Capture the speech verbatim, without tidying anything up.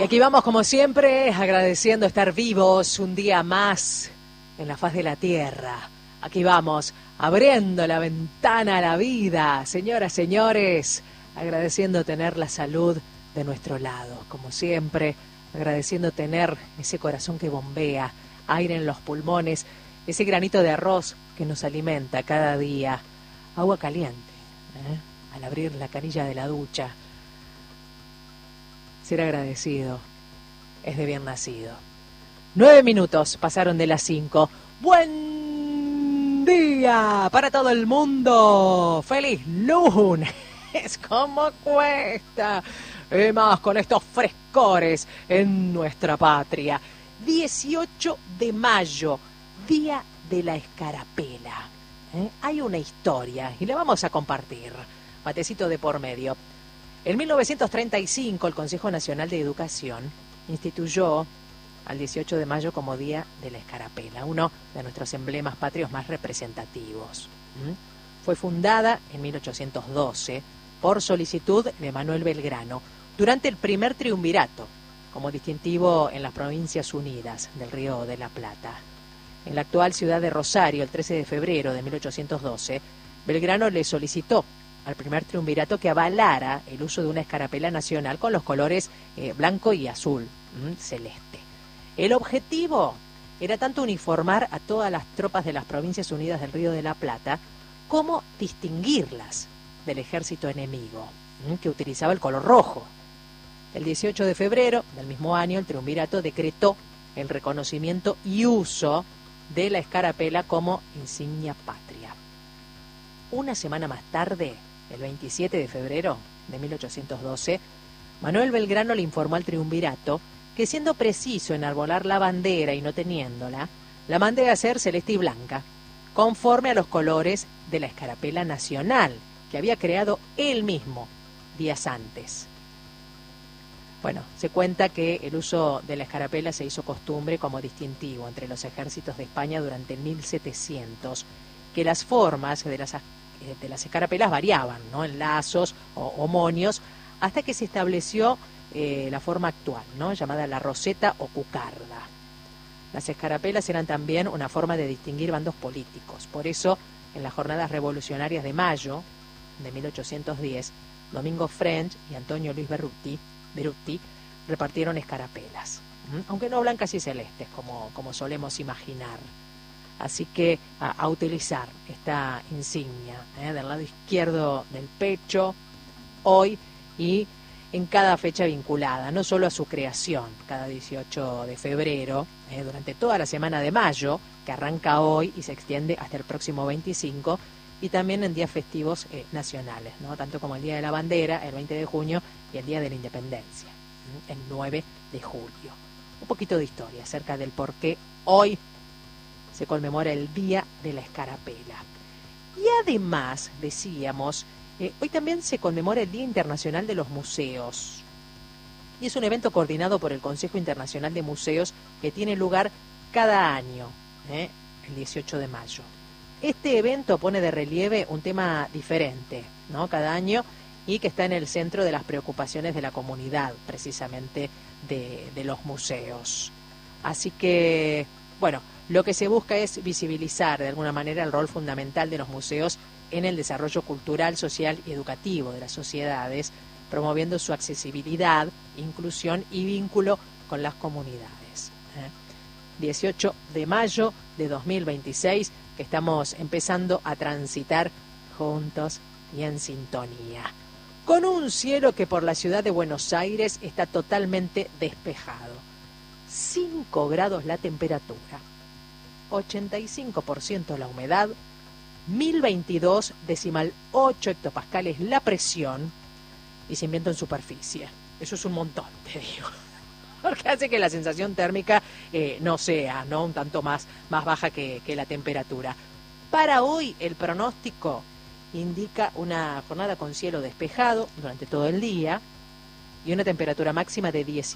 Y aquí vamos como siempre, agradeciendo estar vivos un día más en la faz de la tierra. Aquí vamos, abriendo la ventana a la vida, señoras, señores, agradeciendo tener la salud de nuestro lado, como siempre, agradeciendo tener ese corazón que bombea, aire en los pulmones, ese granito de arroz que nos alimenta cada día, agua caliente, ¿eh? Al abrir la canilla de la ducha. Ser agradecido es de bien nacido. Nueve minutos pasaron de las cinco. ¡Buen día para todo el mundo! ¡Feliz lunes! ¿Cómo cuesta? Y más con estos frescores en nuestra patria. dieciocho de mayo, Día de la Escarapela. ¿Eh? Hay una historia y la vamos a compartir. Matecito de por medio. En mil novecientos treinta y cinco, el Consejo Nacional de Educación instituyó al dieciocho de mayo como Día de la Escarapela, uno de nuestros emblemas patrios más representativos. ¿Mm? Fue fundada en mil ochocientos doce por solicitud de Manuel Belgrano durante el primer triunvirato, como distintivo en las Provincias Unidas del Río de la Plata. En la actual ciudad de Rosario, el trece de febrero de mil ochocientos doce, Belgrano le solicitó al primer triunvirato que avalara el uso de una escarapela nacional con los colores eh, blanco y azul, ¿m? celeste. El objetivo era tanto uniformar a todas las tropas de las Provincias Unidas del Río de la Plata como distinguirlas del ejército enemigo, ¿m? que utilizaba el color rojo. El dieciocho de febrero del mismo año, el triunvirato decretó el reconocimiento y uso de la escarapela como insignia patria. Una semana más tarde, el veintisiete de febrero de mil ochocientos doce, Manuel Belgrano le informó al triunvirato que, siendo preciso enarbolar la bandera y no teniéndola, la mandé a hacer celeste y blanca, conforme a los colores de la escarapela nacional que había creado él mismo días antes. Bueno, se cuenta que el uso de la escarapela se hizo costumbre como distintivo entre los ejércitos de España durante el mil setecientos, que las formas de las de las escarapelas variaban, ¿no? En lazos o, o monios, hasta que se estableció eh, la forma actual, ¿no? Llamada la roseta o cucarda. Las escarapelas eran también una forma de distinguir bandos políticos. Por eso, en las jornadas revolucionarias de mayo de mil ochocientos diez, Domingo French y Antonio Luis Berruti, Berruti repartieron escarapelas, ¿m? aunque no blancas y celestes, como, como solemos imaginar. Así que a, a utilizar esta insignia ¿eh? del lado izquierdo del pecho, hoy y en cada fecha vinculada, no solo a su creación, cada dieciocho de febrero, ¿eh? durante toda la semana de mayo, que arranca hoy y se extiende hasta el próximo veinticinco, y también en días festivos eh, nacionales, ¿no? Tanto como el Día de la Bandera, el veinte de junio, y el Día de la Independencia, ¿eh? el nueve de julio. Un poquito de historia acerca del por qué hoy se conmemora el Día de la Escarapela. Y además, decíamos, eh, hoy también se conmemora el Día Internacional de los Museos. Y es un evento coordinado por el Consejo Internacional de Museos que tiene lugar cada año, ¿eh? el dieciocho de mayo. Este evento pone de relieve un tema diferente, ¿no? cada año, y que está en el centro de las preocupaciones de la comunidad, precisamente de, de los museos. Así que, bueno, lo que se busca es visibilizar de alguna manera el rol fundamental de los museos en el desarrollo cultural, social y educativo de las sociedades, promoviendo su accesibilidad, inclusión y vínculo con las comunidades. ¿Eh? dieciocho de mayo de dos mil veintiséis, que estamos empezando a transitar juntos y en sintonía. Con un cielo que por la ciudad de Buenos Aires está totalmente despejado. cinco grados la temperatura. ochenta y cinco por ciento la humedad, mil veintidós decimal ocho hectopascales la presión y sin viento en superficie. Eso es un montón, te digo, porque hace que la sensación térmica eh, no sea, ¿no? un tanto más, más baja que, que la temperatura. Para hoy el pronóstico indica una jornada con cielo despejado durante todo el día y una temperatura máxima de diez